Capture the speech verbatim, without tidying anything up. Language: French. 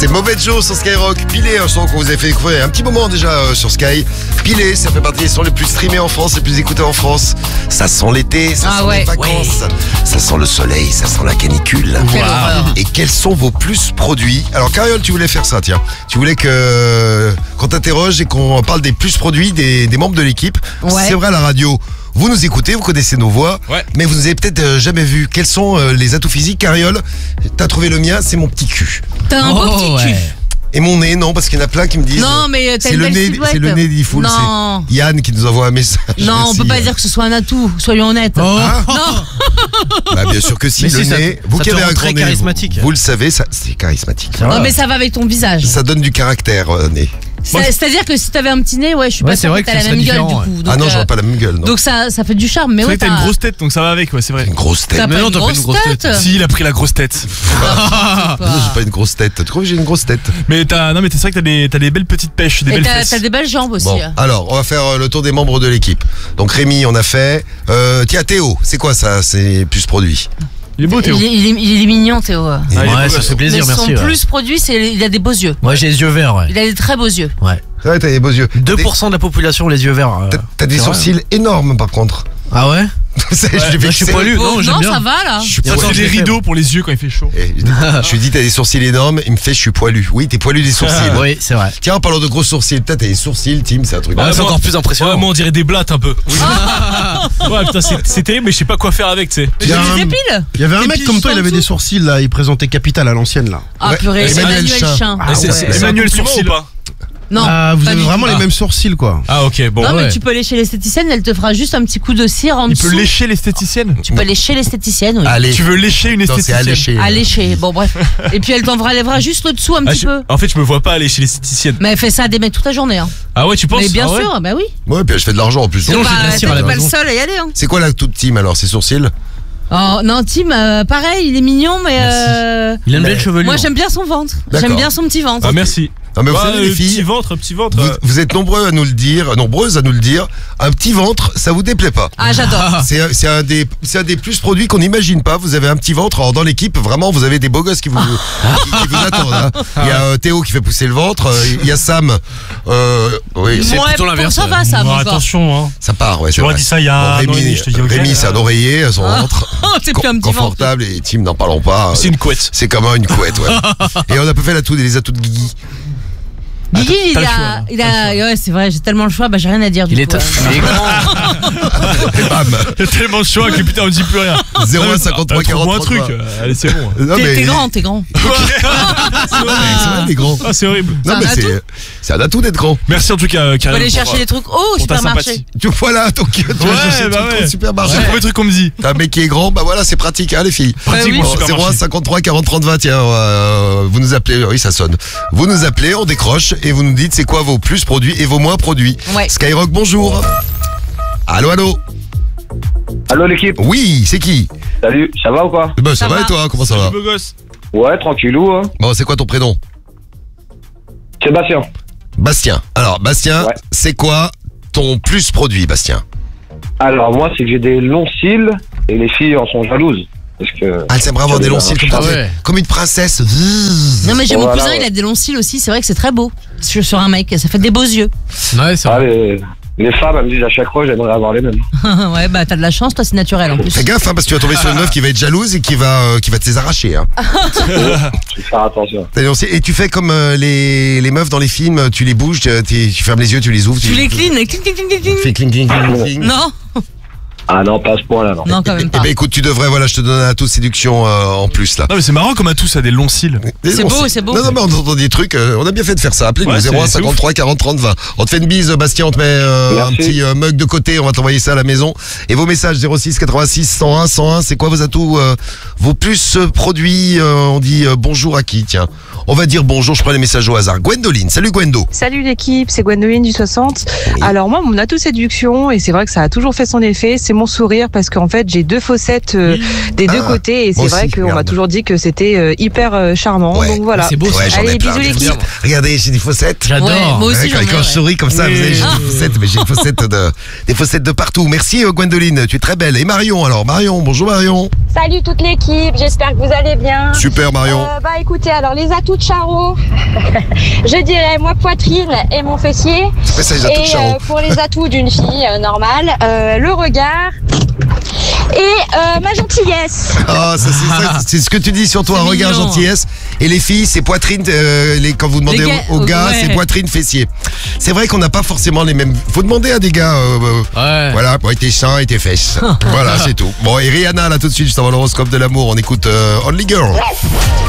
C'est Mauvais Joe sur Skyrock. Pilé, un son qu'on vous a fait découvrir il y a un petit moment déjà euh, sur Sky. Pilé, ça fait partie des sons les plus streamés en France, les plus écoutés en France. Ça sent l'été, ça Ah sent ouais, les vacances, ouais. ça sent le soleil, ça sent la canicule. Quelle horreur. Et quels sont vos plus produits? Alors Cariole, tu voulais faire ça, tiens. Tu voulais que qu'on t'interroge et qu'on parle des plus produits des, des membres de l'équipe. Ouais. C'est vrai à la radio. Vous nous écoutez, vous connaissez nos voix, Ouais. mais vous nous avez peut-être euh, jamais vu. Quels sont euh, les atouts physiques? Cariole, t'as trouvé le mien, c'est mon petit cul. T'as un beau petit cul. Et mon nez, non, parce qu'il y en a plein qui me disent. Non, mais t'as c'est une le belle nez, silhouette. c'est le nez d'Ifoul. Non. C'est Yann qui nous envoie un message. Non, on Merci. peut pas dire que ce soit un atout, soyons honnêtes. Hein Non. Bah, bien sûr que si, Mais le si, ça nez. te- Vous ça qui te avez rend un très grand nez, charismatique. Vous, vous le savez, ça, c'est charismatique. Non, mais ça va avec ton visage. Ça donne du caractère, euh, nez. C'est- C'est-à-dire que si t'avais un petit nez, ouais, je suis Ouais, pas c'est sûre vrai que que t'as ça la même serait gueule du différent, coup. Ah Donc, non, euh, j'aurais pas la même gueule, non. Donc ça, ça fait du charme, mais C'est vrai ouais, que t'as une t'as grosse tête, donc ça va avec, ouais, c'est vrai. Une grosse tête. t'as Mais pas non, une t'as pas grosse une grosse tête. tête. Si, il a pris la grosse tête. Quoi. Non, j'ai pas une grosse tête. Tu trouves que j'ai une grosse tête? Mais t'as, non, mais c'est vrai que t'as des, t'as des belles petites pêches, des Et belles t'as fesses. t'as des belles jambes aussi. Bon, alors, on va faire euh, le tour des membres de l'équipe. Donc Rémi, on a fait. Euh, tiens, Théo, c'est quoi ça? C'est plus produit. Il est beau, Théo. Il est, il est- il est mignon, Théo. Ah, il est beau Ouais, ça gosse. fait plaisir, Mais son merci. ouais. plus produit, c'est il a des beaux yeux. Moi j'ai les yeux verts, ouais. Il a des très beaux yeux. ouais. C'est vrai, t'as des beaux yeux. deux pour cent de la population les yeux verts. euh. T'as- T'as des C'est vrai. sourcils énormes par contre. Ah ouais? Ça, je l'ai Moi, fait je suis c'est- poilu. Oh, Non, j'aime non, bien. ça va là. Je suis Ça poilu. fait des rideaux pour les yeux quand il fait chaud. Et je lui dis t'as des sourcils énormes, il me fait je suis poilu. Oui, t'es poilu des sourcils. Oui, c'est vrai. Tiens, en parlant de gros sourcils, peut-être t'as des sourcils, Tim, c'est un truc. Ouais, Ouais, c'est moi- encore plus Ouais, impressionnant. moi on dirait des blattes un peu. Ouais, putain, c'est, c'est terrible, mais je sais pas quoi faire avec, tu sais. Tu y a un- les épiles. Il y avait un T'es mec pile comme toi, juste il en avait des dessous. sourcils là, il présentait Capital à l'ancienne là. Ah Ouais. purée, c'est Emmanuel Emmanuel Chin. Chin. Ah Mais c'est, ouais. c'est C'est Emmanuel un compliment Sourcil ou ou pas? Non, Ah, vous pas avez du vraiment tout. les mêmes sourcils quoi. Ah, ok, bon. Non, ouais. mais tu peux aller chez l'esthéticienne, elle te fera juste un petit coup de cire en Il dessous. peut lécher l'esthéticienne. Tu peux aller chez l'esthéticienne, oui. Allez. Tu veux lécher une Non, c'est esthéticienne? alléché. Allécher, bon bref. Et puis elle t'enlèvera juste le dessous un Ah, petit je- peu. En fait, je me vois pas aller chez l'esthéticienne. Mais elle fait ça à des mecs toute la journée. Hein. Ah ouais, tu penses? Mais bien Ah ouais sûr, bah oui. Ouais, puis je fais de l'argent en plus. Sinon, Bah, j'ai de la cire à t'es la pas le maison. seul à y aller. Hein. C'est quoi la toute team alors? Ces sourcils? Oh, non, Tim, euh, pareil, il est mignon, mais euh, Il a une Mais- belle chevelure. moi j'aime bien son ventre. D'accord. J'aime bien son petit ventre. Ah, merci. Non, mais vous Ouais, savez, les euh, filles, Petit ventre, petit ventre. vous, euh, vous êtes nombreux à nous le dire, nombreuses à nous le dire. Un petit ventre, ça vous déplaît pas? Ah, j'adore. C'est c'est un des c'est un des plus produits qu'on n'imagine pas. Vous avez un petit ventre. Alors dans l'équipe, vraiment, vous avez des beaux gosses qui vous qui, qui vous attendent. hein. Il y a euh, Théo qui fait pousser le ventre. euh, Il y a Sam. Euh, oui, C'est Ouais, plutôt bon, l'inverse. Ça va, ça bon, va. attention, hein. ça part. Ouais, c'est Tu m'aurais vrai. dit ça il y a un an et Rémi, demi, je te dis ok. Rémi, c'est un oreiller, son ventre. C'est plus un petit ventre. Confortable et Tim, n'en parlons pas. C'est une couette. C'est comme une couette, ouais. Et on a pas fait la tout les atouts de Guigui. Guigui, il t'as le a, choix, là. il a, ouais, c'est vrai, j'ai tellement le choix, bah j'ai rien à dire du Il est, coup. ta- ouais. il est grand. Et bam. T'as tellement de choix que putain, on dit plus rien. zéro un cinquante-trois Ah, trouve-moi quarante un truc. euh, Allez, c'est bon. Non, T'es mais- t'es grand, t'es grand. C'est vrai, c'est vrai, les grands. Ah, c'est horrible. Non, un mais atout. c'est c'est un atout d'être grand. Merci en tout cas, Tu peux Karim. aller chercher des trucs au pour ta supermarché. sympathie. Tu voilà, donc tu vas Ouais, chercher bah des trucs ouais. au supermarché. C'est le premier truc qu'on me dit. T'as un mec qui est grand, bah voilà, c'est pratique, hein, les filles. Pratique, oui. mon Bon, zéro un supermarché. cinquante-trois quarante trente vingt, tiens, euh, vous nous appelez, oui, ça sonne. Vous nous appelez, on décroche et vous nous dites c'est quoi vos plus produits et vos moins produits. Ouais. Skyrock, bonjour. Allô, allô. Allô l'équipe, Oui, c'est qui? salut, ça va ou quoi? Eh ben, ça, Ça va va. et toi, comment ça va? Beau gosse. Ouais, tranquillou, hein. Bon, c'est quoi ton prénom? Sébastien. Bastien. Alors, Bastien, Ouais. c'est quoi ton plus produit, Bastien? Alors moi, c'est que j'ai des longs cils et les filles en sont jalouses. Parce que... Ah, elle aimerait avoir des longs cils comme ça, Ah ouais. comme une princesse. Non mais j'ai mon Voilà, cousin, ouais. il a des longs cils aussi, c'est vrai que c'est très beau. Sur, sur un mec, ça fait des beaux yeux. Ouais, c'est Ah, vrai. les, les femmes, elles me disent à chaque fois, j'aimerais avoir les mêmes. Ouais, bah t'as de la chance, toi c'est naturel en plus. Fais gaffe, hein, parce que tu vas tomber sur une meuf qui va être jalouse et qui va, euh, qui va te les arracher. Hein. Je vais faire attention. T'as des longs cils. Et tu fais comme euh, les, les meufs dans les films, tu les bouges, tu, tu- tu fermes les yeux, tu les ouvres. Tu les clean, clean, clean, clean, clean, Tu clean. fais cling, cling, cling, cling. Non, Ah non, pas à ce point-là, non. non quand même Eh pas. ben écoute, tu devrais, voilà, je te donne un atout de séduction euh, en plus là. Non, mais c'est marrant comme à tous, ça a des longs cils. Des C'est longs beau, cils. c'est beau. Non, non, mais on entend des trucs, euh, on a bien fait de faire ça. Appelez-nous Ouais, zéro un c'est- c'est cinquante-trois quarante trente vingt. On te fait une bise, Bastien, on te met euh, un Merci. petit euh, mug de côté, on va t'envoyer ça à la maison. Et vos messages zéro six quatre-vingt-six cent un cent un, c'est quoi vos atouts, euh, vos plus euh, produits euh, On dit euh, bonjour à qui? Tiens, on va dire bonjour, je prends les messages au hasard. Gwendoline, salut Gwendo. Salut l'équipe, c'est Gwendoline du soixante. Alors moi, mon atout séduction, et c'est vrai que ça a toujours fait son effet, c'est mon sourire parce qu'en fait j'ai deux fossettes euh, des deux Ah, côtés et c'est moi vrai aussi, qu'on m'a regarde. toujours dit que c'était euh, hyper euh, charmant. Ouais. Donc voilà. C'est beau ça. Ouais, j'en ai Allez, plein, bisous, j'aime l'équipe. bien. Regardez, j'ai des fossettes. J'adore. Ouais, moi aussi, Ouais, quand, j'en ai, quand je ouais. souris comme ça, Oui. vous savez, j'ai des faussettes, mais j'ai des faussettes de, des faussettes de partout. Merci euh, Gwendoline, tu es très belle. Et Marion alors, Marion, bonjour Marion. Salut toute l'équipe, j'espère que vous allez bien. Super Marion. Euh, bah écoutez, alors les atouts de Charo, je dirais moi poitrine et mon fessier. C'est quoi ça, les atouts de Et Charo euh, pour les atouts d'une fille euh, normale, euh, le regard et euh, ma gentillesse. Ah, ça, c'est, ça, c'est ce que tu dis sur toi, C'est regard, mignon. gentillesse. Et les filles, c'est poitrine, euh, les, quand vous demandez Les aux, gars, aux gars, ouais. c'est poitrine, fessier. C'est vrai qu'on n'a pas forcément les mêmes. Faut demander à des gars, euh, euh, Ouais. voilà, ouais, tes seins et tes fesses. Voilà, c'est tout. Bon, et Rihanna, là, tout de suite, juste avant l'horoscope de l'amour, on écoute euh, Only Girl.